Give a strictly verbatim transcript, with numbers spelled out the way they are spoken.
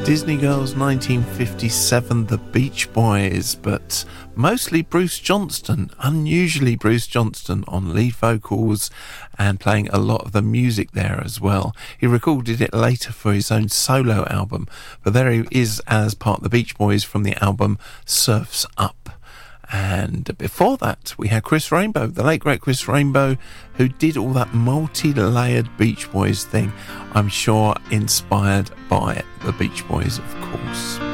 Disney Girls nineteen fifty-seven, The Beach Boys, but mostly Bruce Johnston, unusually Bruce Johnston on lead vocals and playing a lot of the music there as well. He recorded it later for his own solo album, but there he is as part of the Beach Boys from the album Surf's Up. And before that, we had Chris Rainbow, the late great Chris Rainbow, who did all that multi-layered Beach Boys thing. I'm sure inspired by the Beach Boys, of course.